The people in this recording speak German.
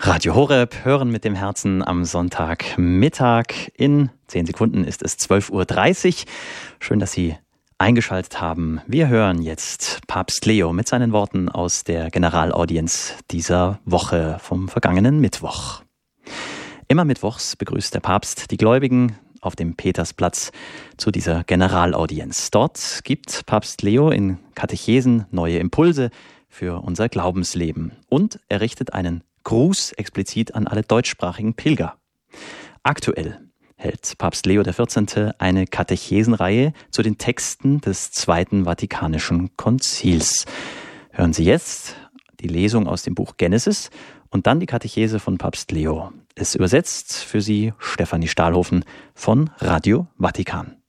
Radio Horeb, hören mit dem Herzen am Sonntagmittag. In 10 Sekunden ist es 12.30 Uhr. Schön, dass Sie eingeschaltet haben. Wir hören jetzt Papst Leo mit seinen Worten aus der Generalaudienz dieser Woche vom vergangenen Mittwoch. Immer mittwochs begrüßt der Papst die Gläubigen auf dem Petersplatz zu dieser Generalaudienz. Dort gibt Papst Leo in Katechesen neue Impulse für unser Glaubensleben und er richtet einen Gruß explizit an alle deutschsprachigen Pilger. Aktuell hält Papst Leo XIV. Eine Katechesenreihe zu den Texten des Zweiten Vatikanischen Konzils. Hören Sie jetzt die Lesung aus dem Buch Genesis und dann die Katechese von Papst Leo. Es übersetzt für Sie Stefanie Stahlhofen von Radio Vatikan.